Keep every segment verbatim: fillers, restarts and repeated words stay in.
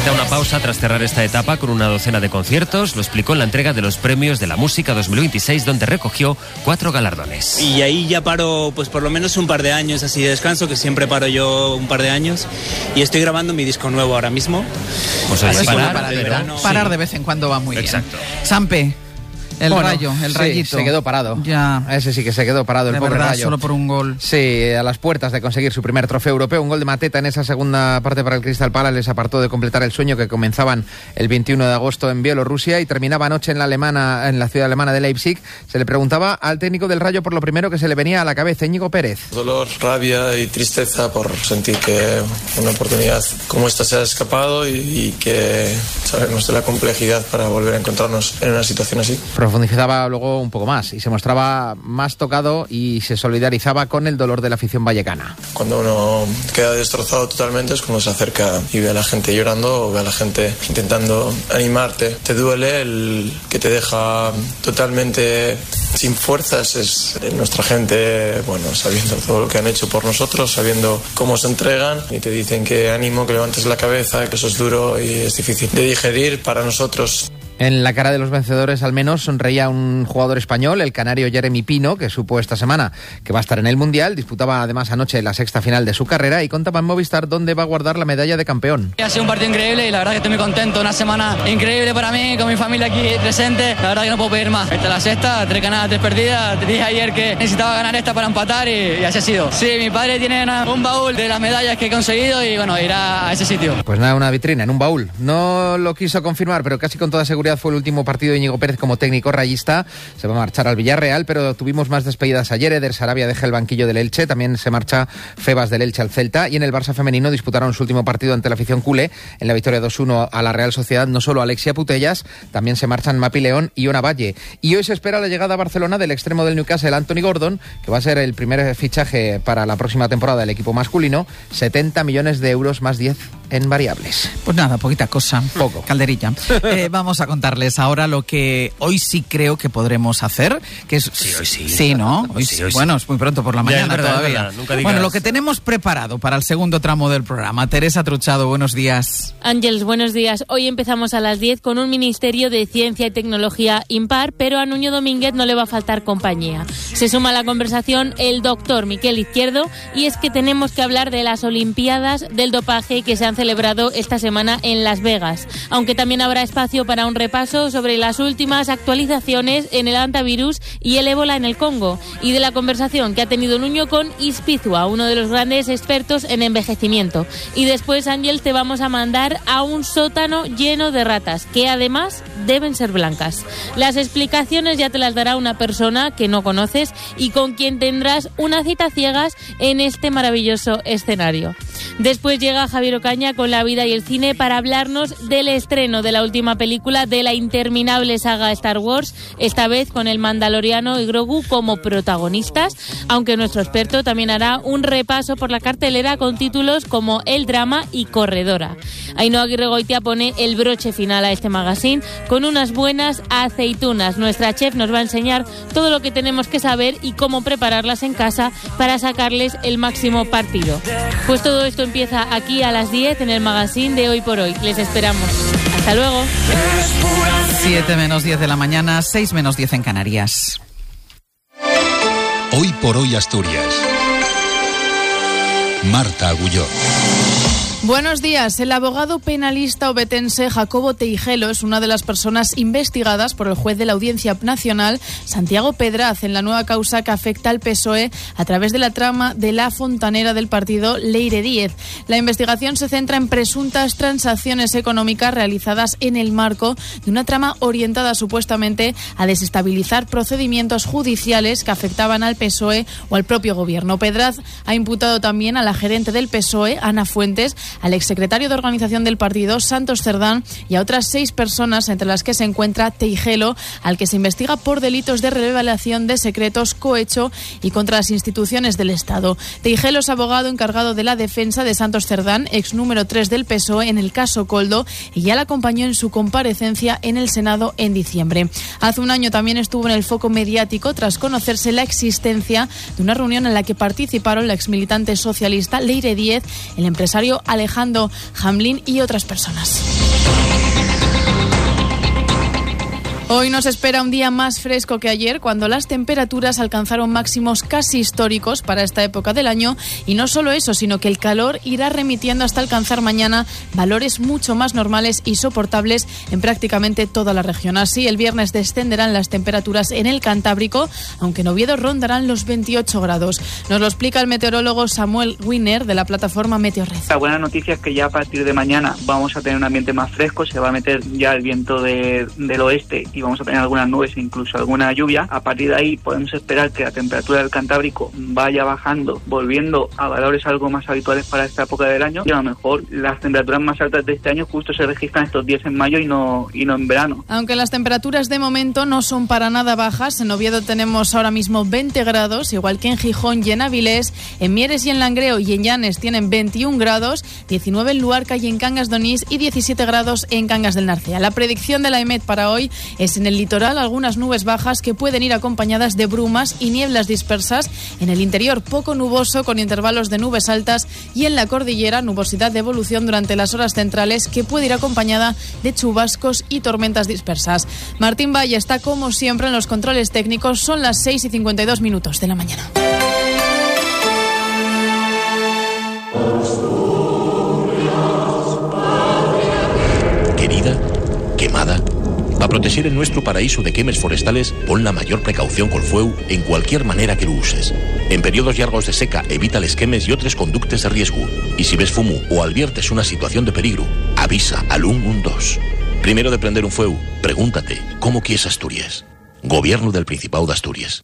da una pausa tras cerrar esta etapa con una docena de conciertos. Lo explicó en la entrega de los premios de la música dos mil veintiséis, donde recogió cuatro galardones. Y ahí ya paro, pues por lo menos un par de años así de descanso, que siempre paro yo un par de años. Y estoy grabando mi disco nuevo ahora mismo. Pues hay Así parar, parar, de verano, parar de vez en cuando va muy Exacto. bien. Sampe. El bueno, rayo, el sí, rayito. se quedó parado. Ya. Ese sí que se quedó parado, el de pobre verdad, Rayo. Solo por un gol. Sí, a las puertas de conseguir su primer trofeo europeo. Un gol de Mateta en esa segunda parte para el Crystal Palace les apartó de completar el sueño que comenzaban el veintiuno de agosto en Bielorrusia y terminaba anoche en la alemana, en la ciudad alemana de Leipzig. Se le preguntaba al técnico del Rayo por lo primero que se le venía a la cabeza, Íñigo Pérez. Dolor, rabia y tristeza por sentir que una oportunidad como esta se ha escapado y, y que sabemos de la complejidad para volver a encontrarnos en una situación así. Profundizaba luego un poco más y se mostraba más tocado y se solidarizaba con el dolor de la afición vallecana. Cuando uno queda destrozado totalmente es cuando se acerca y ve a la gente llorando o ve a la gente intentando animarte. Te duele el que te deja totalmente sin fuerzas. Es nuestra gente, bueno, sabiendo todo lo que han hecho por nosotros, sabiendo cómo se entregan y te dicen que ánimo, que levantes la cabeza, que eso es duro y es difícil de digerir para nosotros. En la cara de los vencedores al menos sonreía un jugador español, el canario Jeremy Pino, que supo esta semana que va a estar en el Mundial. Disputaba además anoche la sexta final de su carrera y contaba en Movistar dónde va a guardar la medalla de campeón. Ha sido un partido increíble y la verdad que estoy muy contento. Una semana increíble para mí, con mi familia aquí presente. La verdad que no puedo pedir más. Esta es la sexta, tres ganadas, tres perdidas. Te dije ayer que necesitaba ganar esta para empatar y, y así ha sido. Sí, mi padre tiene una, un baúl de las medallas que he conseguido y bueno, irá a ese sitio. Pues nada, una vitrina en un baúl. No lo quiso confirmar, pero casi con toda seguridad fue el último partido de Íñigo Pérez como técnico rayista. Se va a marchar al Villarreal, pero tuvimos más despedidas ayer. Eder Sarabia deja el banquillo del Elche, también se marcha Febas del Elche al Celta, y en el Barça femenino disputaron su último partido ante la afición culé en la victoria dos uno a la Real Sociedad. No solo Alexia Putellas, también se marchan Mapi León y Ona Valle. Y hoy se espera la llegada a Barcelona del extremo del Newcastle, Anthony Gordon, que va a ser el primer fichaje para la próxima temporada del equipo masculino. setenta millones de euros más diez en variables. Pues nada, poquita cosa. Poco. Calderilla. Eh, vamos a contarles ahora lo que hoy sí creo que podremos hacer, que es... Sí, hoy sí. Sí, ¿no? Hoy sí. Sí, hoy sí. Bueno, es muy pronto por la mañana ya, es verdad, todavía. Es verdad. Nunca digas... Bueno, lo que tenemos preparado para el segundo tramo del programa. Teresa Truchado, buenos días. Ángeles, buenos días. Hoy empezamos a las diez con un Ministerio de Ciencia y Tecnología impar, pero a Nuño Domínguez no le va a faltar compañía. Se suma a la conversación el doctor Miquel Izquierdo, y es que tenemos que hablar de las Olimpiadas del dopaje que se han celebrado esta semana en Las Vegas, aunque también habrá espacio para un repaso sobre las últimas actualizaciones en el antivirus y el ébola en el Congo, y de la conversación que ha tenido Nuño con Ispizua, uno de los grandes expertos en envejecimiento. Y después, Ángel, te vamos a mandar a un sótano lleno de ratas, que además deben ser blancas. Las explicaciones ya te las dará una persona que no conoces y con quien tendrás una cita ciegas en este maravilloso escenario. Después llega Javier Ocaña con La vida y el cine para hablarnos del estreno de la última película de la interminable saga Star Wars, esta vez con el Mandaloriano y Grogu como protagonistas, aunque nuestro experto también hará un repaso por la cartelera con títulos como El drama y Corredora. Ainhoa Aguirregoitia pone el broche final a este magazine con unas buenas aceitunas. Nuestra chef nos va a enseñar todo lo que tenemos que saber y cómo prepararlas en casa para sacarles el máximo partido. Pues todo esto empieza aquí a las diez en el magazine de Hoy por Hoy. Les esperamos. Hasta luego. siete menos diez de la mañana, seis menos diez en Canarias. Hoy por Hoy Asturias. Marta Agulló. Buenos días. El abogado penalista obetense Jacobo Teijelo es una de las personas investigadas por el juez de la Audiencia Nacional, Santiago Pedraz, en la nueva causa que afecta al P S O E a través de la trama de la fontanera del partido Leire Díez. La investigación se centra en presuntas transacciones económicas realizadas en el marco de una trama orientada supuestamente a desestabilizar procedimientos judiciales que afectaban al P S O E o al propio gobierno. Pedraz ha imputado también a la gerente del P S O E, Ana Fuentes, al exsecretario de organización del partido, Santos Cerdán, y a otras seis personas, entre las que se encuentra Teijelo, al que se investiga por delitos de revelación de secretos, cohecho y contra las instituciones del Estado. Teijelo es abogado encargado de la defensa de Santos Cerdán, ex número tres del P S O E en el caso Coldo, y ya la acompañó en su comparecencia en el Senado en diciembre. Hace un año también estuvo en el foco mediático tras conocerse la existencia de una reunión en la que participaron la exmilitante socialista Leire Díez, el empresario alemán Alejandro Hamlin y otras personas. Hoy nos espera un día más fresco que ayer, cuando las temperaturas alcanzaron máximos casi históricos para esta época del año, y no solo eso, sino que el calor irá remitiendo hasta alcanzar mañana valores mucho más normales y soportables en prácticamente toda la región. Así, el viernes descenderán las temperaturas en el Cantábrico, aunque en Oviedo rondarán los veintiocho grados. Nos lo explica el meteorólogo Samuel Winer de la plataforma Meteorred. La buena noticia es que ya a partir de mañana vamos a tener un ambiente más fresco, se va a meter ya el viento de, del oeste y vamos a tener algunas nubes e incluso alguna lluvia. A partir de ahí podemos esperar que la temperatura del Cantábrico vaya bajando, volviendo a valores algo más habituales para esta época del año, y a lo mejor las temperaturas más altas de este año justo se registran estos días en mayo y no, y no en verano. Aunque las temperaturas de momento no son para nada bajas, en Oviedo tenemos ahora mismo veinte grados, igual que en Gijón y en Avilés, en Mieres y en Langreo y en Llanes tienen veintiún grados, diecinueve en Luarca y en Cangas de Onís y diecisiete grados en Cangas del Narcea. La predicción de la EMET para hoy es: en el litoral algunas nubes bajas que pueden ir acompañadas de brumas y nieblas dispersas, en el interior poco nuboso con intervalos de nubes altas, y en la cordillera nubosidad de evolución durante las horas centrales que puede ir acompañada de chubascos y tormentas dispersas. Martín Valle está como siempre en los controles técnicos. Son las seis y cincuenta y dos minutos de la mañana. Querida, quemada. Para proteger el nuestro paraíso de quemes forestales, pon la mayor precaución col fueu en cualquier manera que lo uses. En periodos llargos de seca, evita les quemes y otros conductes de riesgo. Y si ves fumo o adviertes una situación de peligro, avisa al ciento doce. Primero de prender un fueu, pregúntate, ¿cómo quieres Asturias? Gobierno del Principado de Asturias.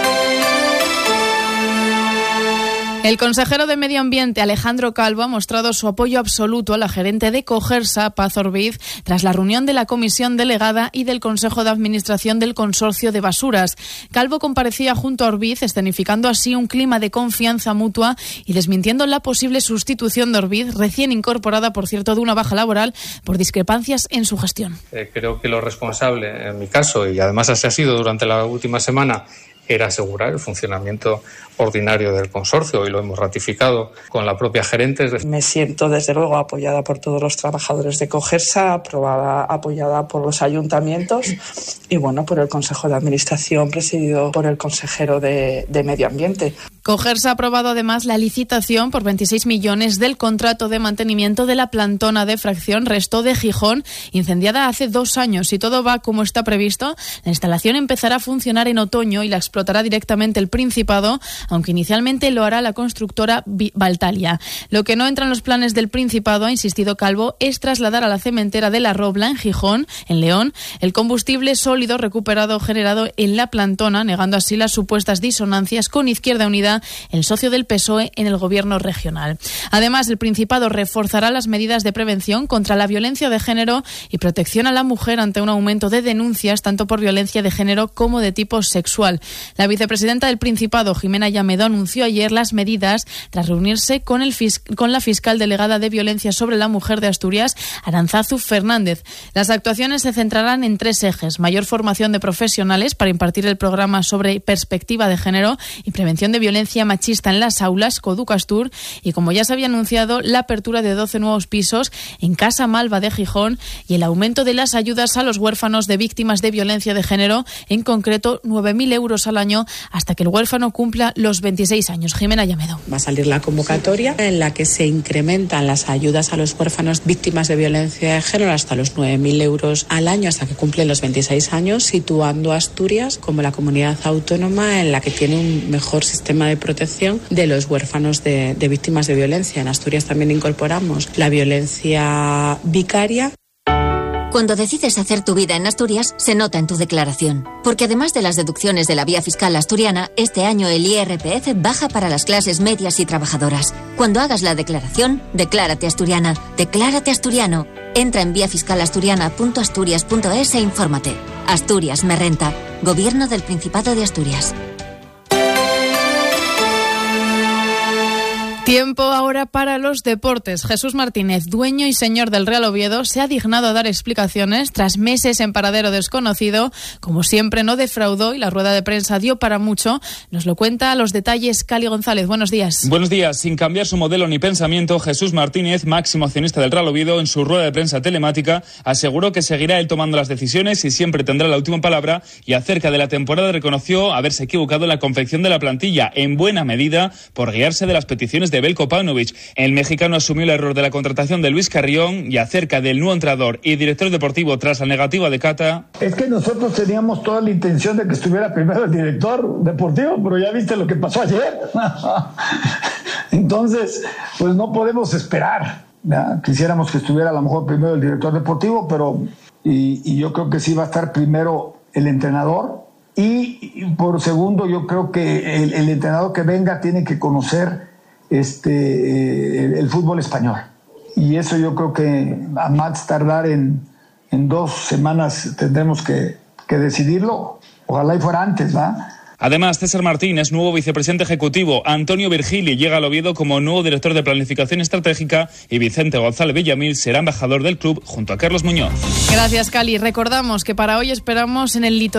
El consejero de Medio Ambiente, Alejandro Calvo, ha mostrado su apoyo absoluto a la gerente de Cogersa, Paz Orbiz, tras la reunión de la comisión delegada y del Consejo de Administración del Consorcio de Basuras. Calvo comparecía junto a Orbiz, escenificando así un clima de confianza mutua y desmintiendo la posible sustitución de Orbiz, recién incorporada, por cierto, de una baja laboral por discrepancias en su gestión. Eh, creo que lo responsable, en mi caso, y además así ha sido durante la última semana, era asegurar el funcionamiento ordinario del consorcio, y lo hemos ratificado con la propia gerente. Me siento desde luego apoyada por todos los trabajadores de Cogersa, aprobada, apoyada por los ayuntamientos y bueno, por el Consejo de Administración presidido por el consejero de, de Medio Ambiente. Cogersa ha aprobado además la licitación por veintiséis millones del contrato de mantenimiento de la plantona de fracción Resto de Gijón, incendiada hace dos años. Si todo va como está previsto, la instalación empezará a funcionar en otoño y la explotará directamente el Principado, aunque inicialmente lo hará la constructora Valtalia. Lo que no entra en los planes del Principado, ha insistido Calvo, es trasladar a la cementera de La Robla, en Gijón, en León, el combustible sólido recuperado generado en la plantona, negando así las supuestas disonancias con Izquierda Unida, el socio del P S O E en el gobierno regional. Además, el Principado reforzará las medidas de prevención contra la violencia de género y protección a la mujer ante un aumento de denuncias tanto por violencia de género como de tipo sexual. La vicepresidenta del Principado, Jimena Llamedo, anunció ayer las medidas tras reunirse con, el fis- con la fiscal delegada de Violencia sobre la Mujer de Asturias, Arantzazu Fernández. Las actuaciones se centrarán en tres ejes: mayor formación de profesionales para impartir el programa sobre perspectiva de género y prevención de violencia machista en las aulas, Coducastur, y, como ya se había anunciado, la apertura de doce nuevos pisos en Casa Malva de Gijón y el aumento de las ayudas a los huérfanos de víctimas de violencia de género, en concreto nueve mil euros al año hasta que el huérfano cumpla los veintiséis años. Jimena Llamedo. Va a salir la convocatoria en la que se incrementan las ayudas a los huérfanos víctimas de violencia de género hasta los nueve mil euros al año hasta que cumplen los veintiséis años, situando a Asturias como la comunidad autónoma en la que tiene un mejor sistema de protección de los huérfanos de, de víctimas de violencia. En Asturias también incorporamos la violencia vicaria. Cuando decides hacer tu vida en Asturias, se nota en tu declaración. Porque además de las deducciones de la vía fiscal asturiana, este año el I R P F baja para las clases medias y trabajadoras. Cuando hagas la declaración, declárate asturiana, declárate asturiano. Entra en vía fiscal asturiana punto asturias punto es e infórmate. Asturias me renta. Gobierno del Principado de Asturias. Tiempo ahora para los deportes. Jesús Martínez, dueño y señor del Real Oviedo, se ha dignado a dar explicaciones tras meses en paradero desconocido. Como siempre, no defraudó y la rueda de prensa dio para mucho. Nos lo cuenta a los detalles Cali González. Buenos días. Buenos días. Sin cambiar su modelo ni pensamiento, Jesús Martínez, máximo accionista del Real Oviedo, en su rueda de prensa telemática aseguró que seguirá él tomando las decisiones y siempre tendrá la última palabra, y acerca de la temporada reconoció haberse equivocado en la confección de la plantilla, en buena medida por guiarse de las peticiones de Belko Paunovic. El mexicano asumió el error de la contratación de Luis Carrión, y acerca del nuevo entrenador y director deportivo tras la negativa de Cata. Es que nosotros teníamos toda la intención de que estuviera primero el director deportivo, pero ya viste lo que pasó ayer. Entonces, pues no podemos esperar. ¿Ya? Quisiéramos que estuviera a lo mejor primero el director deportivo, pero y, y yo creo que sí va a estar primero el entrenador, y, y por segundo yo creo que el, el entrenador que venga tiene que conocer este el, el fútbol español, y eso yo creo que a más tardar en, en dos semanas tendremos que, que decidirlo. Ojalá y fuera antes, ¿va? Además, César Martínez, nuevo vicepresidente ejecutivo, Antonio Virgili llega al Oviedo como nuevo director de planificación estratégica, y Vicente González Villamil será embajador del club junto a Carlos Muñoz. Gracias, Cali. Recordamos que para hoy esperamos en el litoral